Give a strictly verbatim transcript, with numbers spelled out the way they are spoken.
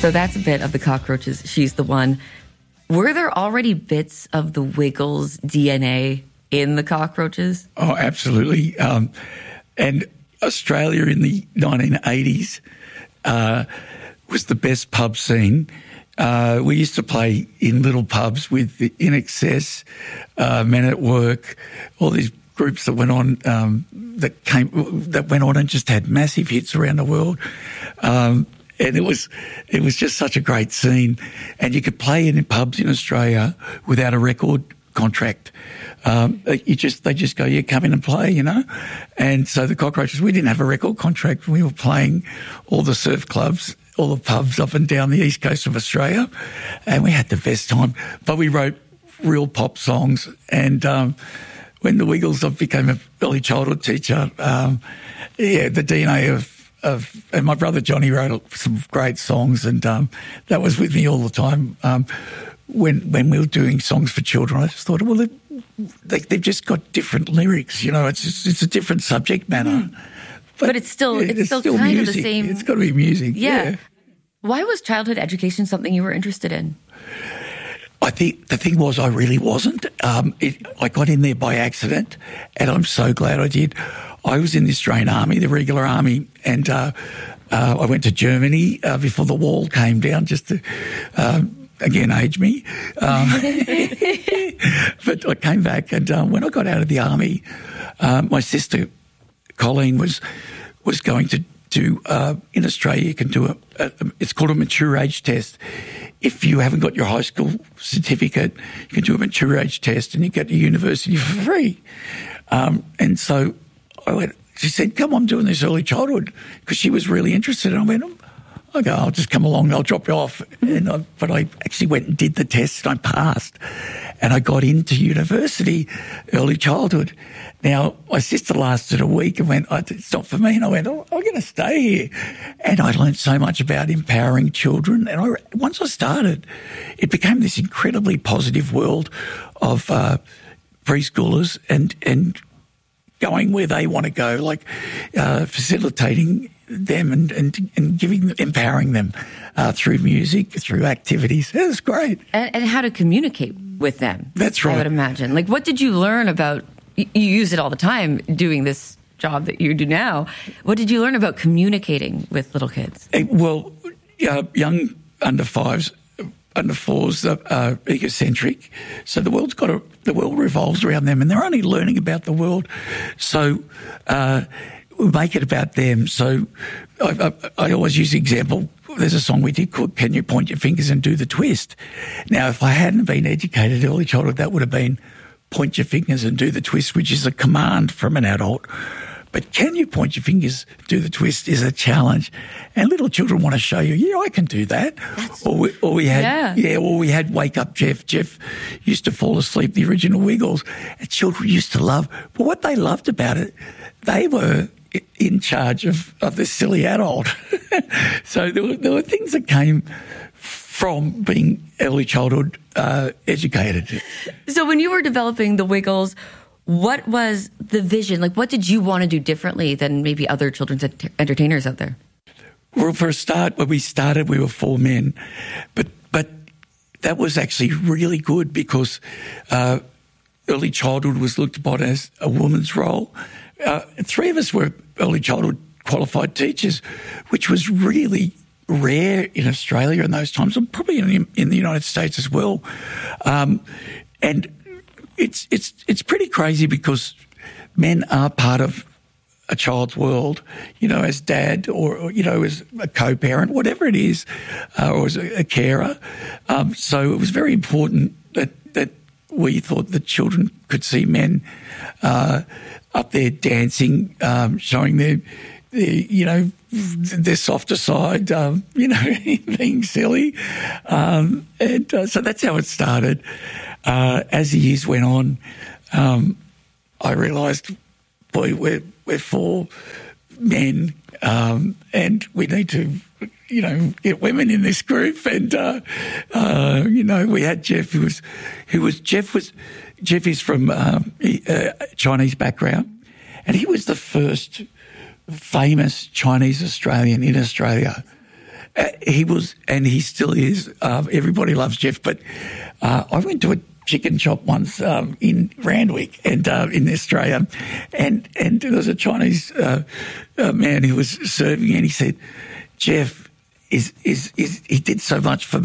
So that's a bit of the Cockroaches. She's the One. Were there already bits of the Wiggles D N A in the Cockroaches? Oh, absolutely. Um, and Australia in the nineteen eighties uh, was the best pub scene. Uh, we used to play in little pubs with In Excess, uh, Men at Work, all these groups that went on um, that came that went on and just had massive hits around the world. Um, and it was it was just such a great scene. And you could play in pubs in Australia without a record contract. Um, you just they just go, yeah, come in and play, you know. And so the Cockroaches, we didn't have a record contract. We were playing all the surf clubs, all the pubs up and down the east coast of Australia, and we had the best time. But we wrote real pop songs. And um, when the Wiggles, I became an early childhood teacher. Um, yeah, the D N A of, of and my brother Johnny wrote some great songs, and um, that was with me all the time. Um, when when we were doing songs for children, I just thought, well, they, they've just got different lyrics. You know, it's just, it's a different subject matter. Mm. But, but it's still yeah, it's, it's still, still kind music. of the same. It's got to be music. Yeah. yeah. Why was childhood education something you were interested in? I think the thing was I really wasn't. Um, it, I got in there by accident, and I'm so glad I did. I was in the Australian Army, the regular army, and uh, uh, I went to Germany uh, before the wall came down, just to, um, again, age me. Um, but I came back, and um, when I got out of the army, um, my sister Colleen was was going to do, uh, in Australia, you can do a, a, it's called a mature age test. If you haven't got your high school certificate, you can do a mature age test and you get to university for free. Um, and so I went, she said, come on, I'm doing this early childhood, because she was really interested. And I went, okay, I'll just come along and I'll drop you off. And I, but I actually went and did the test and I passed. And I got into university, early childhood. Now, my sister lasted a week and went, it's not for me. And I went, oh, I'm going to stay here. And I learned so much about empowering children. And I, once I started, it became this incredibly positive world of uh, preschoolers and, and going where they want to go, like uh, facilitating them and, and, and giving, empowering them uh, through music, through activities. It was great. And, and how to communicate with them. That's right. I would imagine. Like, what did you learn about, you use it all the time doing this job that you do now. What did you learn about communicating with little kids? Well, uh, young under fives, under fours are uh, egocentric. So the world's got a, the world revolves around them and they're only learning about the world. So, uh, we make it about them. So I, I, I always use the example, there's a song we did called Can You Point Your Fingers and Do the Twist? Now, if I hadn't been educated early childhood, that would have been point your fingers and do the twist, which is a command from an adult. But can you point your fingers, do the twist is a challenge. And little children want to show you, yeah, I can do that. That's, or, we, or we had, yeah. yeah, or we had Wake Up Jeff. Jeff used to fall asleep, the original Wiggles. And children used to love, but what they loved about it, they were in charge of, of this silly adult. So there were, there were things that came from being early childhood uh, educated. So when you were developing the Wiggles, what was the vision? Like, what did you want to do differently than maybe other children's ent- entertainers out there? Well, for a start, when we started, we were four men. But but that was actually really good because uh, early childhood was looked upon as a woman's role. Uh, three of us were early childhood qualified teachers, which was really rare in Australia in those times, and probably in, in the United States as well. Um, and it's it's it's pretty crazy because men are part of a child's world, you know, as dad or, or you know, as a co-parent, whatever it is, uh, or as a, a carer. Um, so it was very important that that we thought that children could see men uh, up there dancing, um, showing their, their, you know, their softer side, um, you know, being silly. Um, and uh, so that's how it started. Uh, as the years went on, um, I realised, boy, we're, we're four men um, and we need to, you know, get women in this group. And, uh, uh, you know, we had Jeff, who was, who was, Jeff was, Jeff is from um, uh, Chinese background, and he was the first famous Chinese Australian in Australia. Uh, he was, and he still is. Uh, everybody loves Jeff, but uh, I went to a chicken shop once um, in Randwick and uh, in Australia, and and there was a Chinese uh, uh, man who was serving, and he said, "Jeff is is is he did so much for